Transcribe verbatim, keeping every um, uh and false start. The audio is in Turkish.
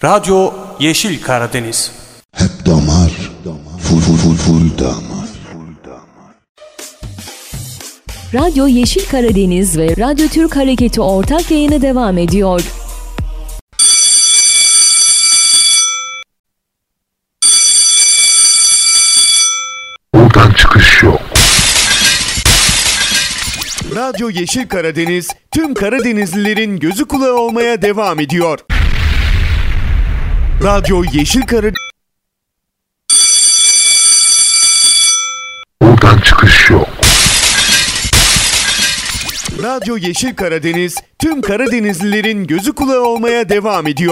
Radyo Yeşil Karadeniz. Hep damar, full full full full damar. Radyo Yeşil Karadeniz ve Radyo Türk Hareketi ortak yayını devam ediyor. Buradan çıkış yok. Radyo Yeşil Karadeniz, tüm Karadenizlilerin gözü kulağı olmaya devam ediyor. Radyo Yeşil Karadeniz... Buradan çıkış yok. Radyo Yeşil Karadeniz, tüm Karadenizlilerin gözü kulağı olmaya devam ediyor.